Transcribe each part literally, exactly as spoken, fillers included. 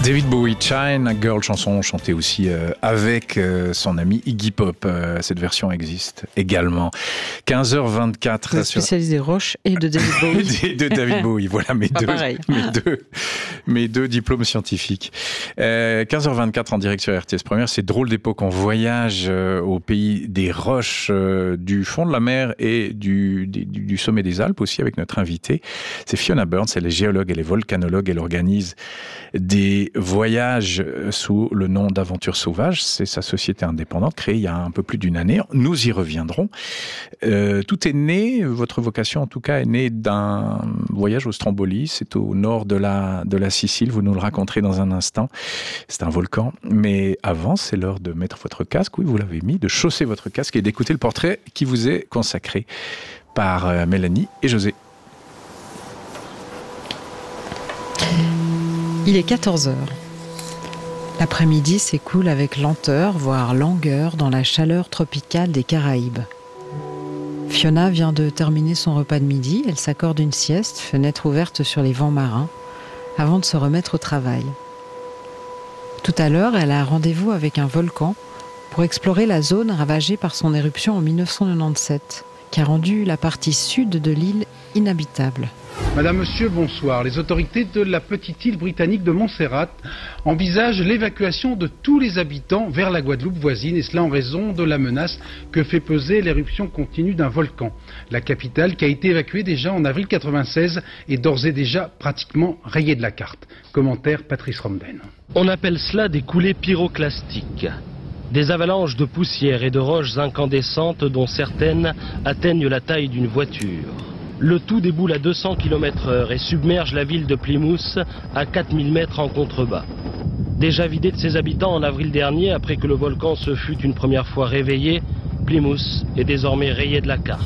David Bowie, China Girl, chanson chantée aussi euh, avec euh, son ami Iggy Pop. Euh, cette version existe également. quinze heures vingt-quatre. Vous êtes spécialiste des Roches et de David Bowie. de David Bowie, voilà mes, Pas deux, pareil. mes, deux, mes deux diplômes scientifiques. Euh, quinze heures vingt-quatre en direct sur R T S Première. C'est Drôle d'époque. On voyage euh, au pays des roches, euh, du fond de la mer et du, du, du sommet des Alpes aussi avec notre invitée. C'est Fiona Burns, elle est géologue, elle est volcanologue, elle organise des voyages sous le nom d'Aventure Sauvage. C'est sa société indépendante créée il y a un peu plus d'une année. Nous y reviendrons. Euh, tout est né, votre vocation en tout cas est née d'un voyage au Stromboli. C'est au nord de la, de la Sicile. Vous nous le raconterez dans un instant. C'est un volcan. Mais avant, c'est l'heure de mettre votre casque. Oui, vous l'avez mis, de chausser votre casque et d'écouter le portrait qui vous est consacré par euh, Mélanie et José. Il est quatorze heures. L'après-midi s'écoule avec lenteur, voire langueur, dans la chaleur tropicale des Caraïbes. Fiona vient de terminer son repas de midi. Elle s'accorde une sieste, fenêtre ouverte sur les vents marins, avant de se remettre au travail. Tout à l'heure, elle a rendez-vous avec un volcan pour explorer la zone ravagée par son éruption en dix-neuf cent quatre-vingt-dix-sept, qui a rendu la partie sud de l'île inhabitable. Madame, Monsieur, bonsoir. Les autorités de la petite île britannique de Montserrat envisagent l'évacuation de tous les habitants vers la Guadeloupe voisine, et cela en raison de la menace que fait peser l'éruption continue d'un volcan. La capitale, qui a été évacuée déjà en avril quatre-vingt-seize, est d'ores et déjà pratiquement rayée de la carte. Commentaire Patrice Romden. On appelle cela des coulées pyroclastiques. Des avalanches de poussière et de roches incandescentes dont certaines atteignent la taille d'une voiture. Le tout déboule à deux cents kilomètres heure et submerge la ville de Plymouth à quatre mille mètres en contrebas. Déjà vidée de ses habitants en avril dernier, après que le volcan se fût une première fois réveillé, Plymouth est désormais rayé de la carte.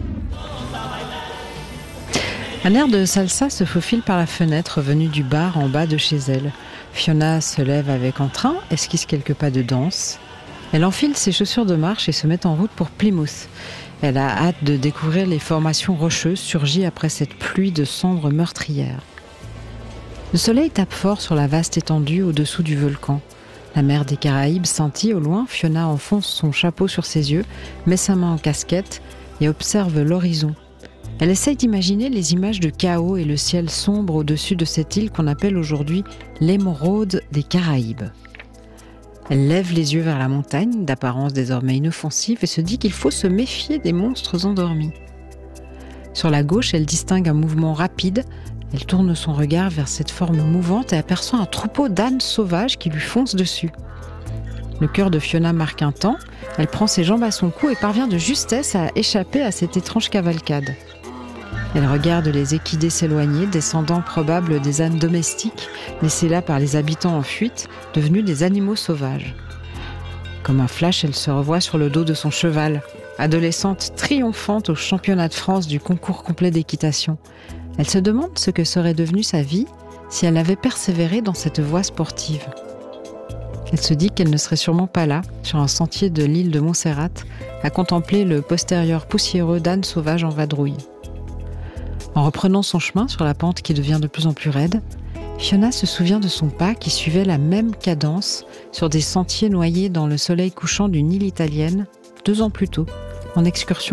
Un air de salsa se faufile par la fenêtre venue du bar en bas de chez elle. Fiona se lève avec entrain, esquisse quelques pas de danse. Elle enfile ses chaussures de marche et se met en route pour Plymouth. Elle a hâte de découvrir les formations rocheuses surgies après cette pluie de cendres meurtrières. Le soleil tape fort sur la vaste étendue au-dessous du volcan. La mer des Caraïbes scintille au loin. Fiona enfonce son chapeau sur ses yeux, met sa main en casquette et observe l'horizon. Elle essaye d'imaginer les images de chaos et le ciel sombre au-dessus de cette île qu'on appelle aujourd'hui l'émeraude des Caraïbes. Elle lève les yeux vers la montagne, d'apparence désormais inoffensive, et se dit qu'il faut se méfier des monstres endormis. Sur la gauche, elle distingue un mouvement rapide. Elle tourne son regard vers cette forme mouvante et aperçoit un troupeau d'ânes sauvages qui lui foncent dessus. Le cœur de Fiona marque un temps. Elle prend ses jambes à son cou et parvient de justesse à échapper à cette étrange cavalcade. Elle regarde les équidés s'éloigner, descendants probables des ânes domestiques, laissés là par les habitants en fuite, devenus des animaux sauvages. Comme un flash, elle se revoit sur le dos de son cheval, adolescente triomphante au championnat de France du concours complet d'équitation. Elle se demande ce que serait devenue sa vie si elle avait persévéré dans cette voie sportive. Elle se dit qu'elle ne serait sûrement pas là, sur un sentier de l'île de Montserrat, à contempler le postérieur poussiéreux d'ânes sauvages en vadrouille. En reprenant son chemin sur la pente qui devient de plus en plus raide, Fiona se souvient de son pas qui suivait la même cadence sur des sentiers noyés dans le soleil couchant d'une île italienne deux ans plus tôt, en excursion